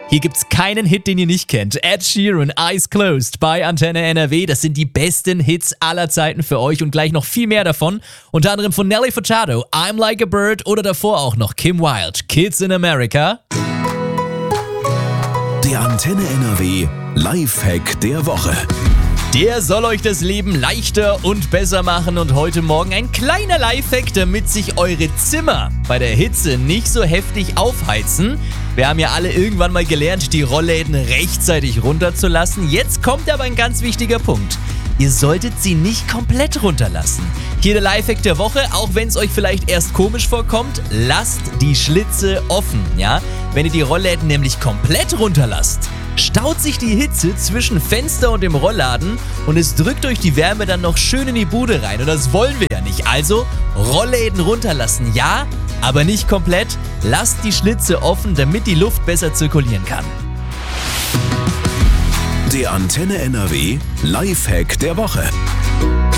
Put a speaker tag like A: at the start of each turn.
A: Hier gibt's keinen Hit, den ihr nicht kennt. Ed Sheeran, Eyes Closed bei Antenne NRW. Das sind die besten Hits aller Zeiten für euch und gleich noch viel mehr davon. Unter anderem von Nelly Furtado, I'm Like a Bird oder davor auch noch Kim Wilde, Kids in America.
B: Der Antenne NRW Lifehack der Woche.
A: Der soll euch das Leben leichter und besser machen und heute Morgen ein kleiner Lifehack, damit sich eure Zimmer bei der Hitze nicht so heftig aufheizen. Wir haben ja alle irgendwann mal gelernt, die Rollläden rechtzeitig runterzulassen. Jetzt kommt aber ein ganz wichtiger Punkt. Ihr solltet sie nicht komplett runterlassen. Hier der Lifehack der Woche, auch wenn es euch vielleicht erst komisch vorkommt, lasst die Schlitze offen, ja? Wenn ihr die Rollläden nämlich komplett runterlasst, staut sich die Hitze zwischen Fenster und dem Rollladen und es drückt euch die Wärme dann noch schön in die Bude rein und das wollen wir ja nicht. Also Rollläden runterlassen, ja, aber nicht komplett. Lasst die Schlitze offen, damit die Luft besser zirkulieren kann.
B: Der Antenne NRW Lifehack der Woche.